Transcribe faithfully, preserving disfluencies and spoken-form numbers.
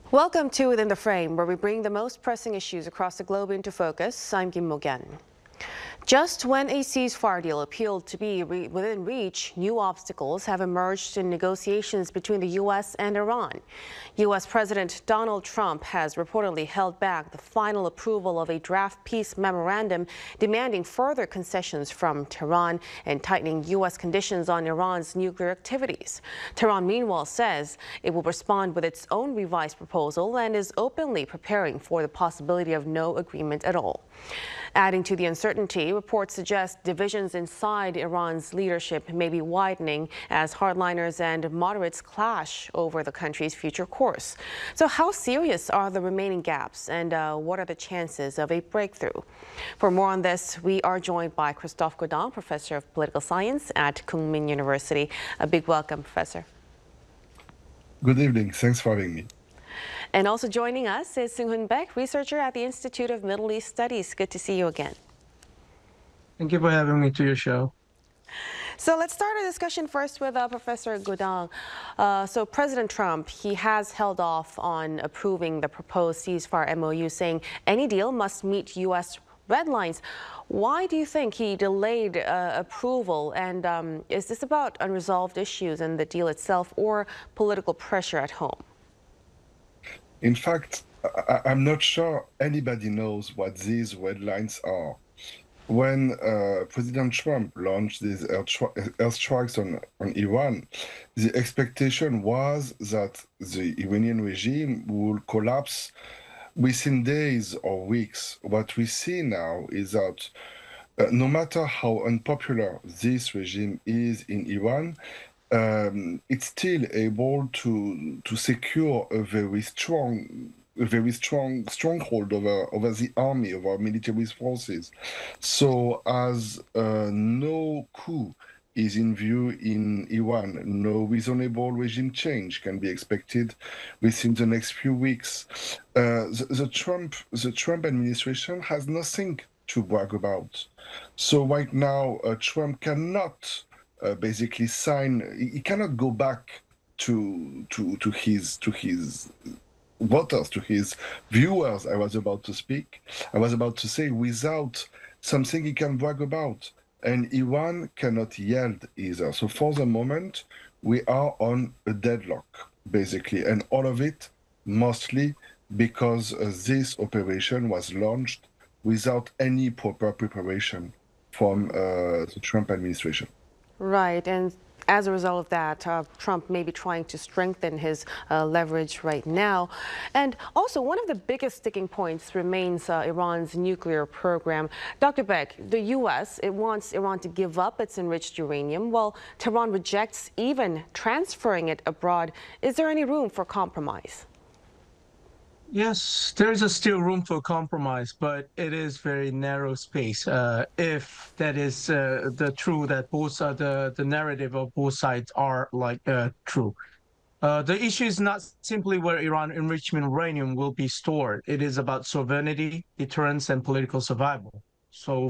Welcome to Within the Frame, where we bring the most pressing issues across the globe into focus. I'm Kim Mo-gen. Just when a ceasefire deal appeared to be re within reach, new obstacles have emerged in negotiations between the U S and Iran. U S President Donald Trump has reportedly held back the final approval of a draft peace memorandum demanding further concessions from Tehran and tightening U S conditions on Iran's nuclear activities. Tehran, meanwhile, says it will respond with its own revised proposal and is openly preparing for the possibility of no agreement at all. Adding to the uncertainty, reports suggest divisions inside Iran's leadership may be widening as hardliners and moderates clash over the country's future course. So how serious are the remaining gaps, and uh, what are the chances of a breakthrough? For more on this, we are joined by Christophe Godin, Professor of Political Science at Kookmin University. A big welcome, Professor. Good evening. Thanks for having me. And also joining us is Seung-Hoon Baek, researcher at the Institute of Middle East Studies. Good to see you again. Thank you for having me to your show. So let's start our discussion first with uh, Professor Godin. Uh, so President Trump, he has held off on approving the proposed ceasefire M O U, saying any deal must meet U S red lines. Why do you think he delayed uh, approval? And um, is this about unresolved issues in the deal itself or political pressure at home? In fact, I I'm not sure anybody knows what these red lines are. When uh, President Trump launched these airstrikes on, on Iran, the expectation was that the Iranian regime will collapse within days or weeks. What we see now is that uh, no matter how unpopular this regime is in Iran, Um, it's still able to to secure a very strong, a very strong stronghold over over the army, of our military forces. So, as uh, no coup is in view in Iran, no reasonable regime change can be expected within the next few weeks. Uh, the, the Trump the Trump administration has nothing to brag about. So right now, uh, Trump cannot. Uh, basically sign. He cannot go back to to to his to his voters, to his viewers. I was about to speak. I was about to say without something he can brag about, and Iran cannot yield either. So for the moment, we are on a deadlock basically, and all of it mostly because uh, this operation was launched without any proper preparation from uh, the Trump administration. Right, and as a result of that, uh, Trump may be trying to strengthen his uh, leverage right now. And also, one of the biggest sticking points remains uh, Iran's nuclear program. Doctor Baek, the U S, it wants Iran to give up its enriched uranium, while Tehran rejects even transferring it abroad. Is there any room for compromise? Yes, there's a still room for compromise, but it is very narrow space. Uh, if that is uh, the true that both uh, the the narrative of both sides are like uh, true. Uh, the issue is not simply where Iran enrichment uranium will be stored. It is about sovereignty, deterrence, and political survival. So